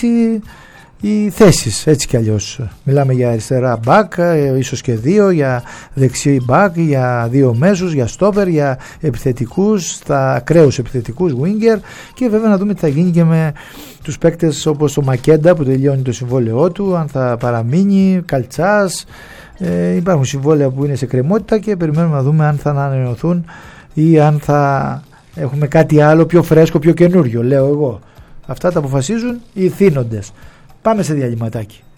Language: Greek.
αλλάξει οι θέσεις, έτσι κι αλλιώς. Μιλάμε για αριστερά μπακ, ίσως και 2, για δεξί μπακ, για 2 μέσους, για στόπερ, για επιθετικούς, στα ακραίους επιθετικούς, winger, και βέβαια να δούμε τι θα γίνει και με τους παίκτες όπως το Μακέντα που τελειώνει το συμβόλαιό του, αν θα παραμείνει, Καλτσάς. Υπάρχουν συμβόλαια που είναι σε κρεμότητα και περιμένουμε να δούμε αν θα ανανεωθούν ή αν θα έχουμε κάτι άλλο πιο φρέσκο, πιο καινούριο, λέω εγώ. Αυτά τα αποφασίζουν οι θύνοντες. Πάμε σε διαλυματάκι.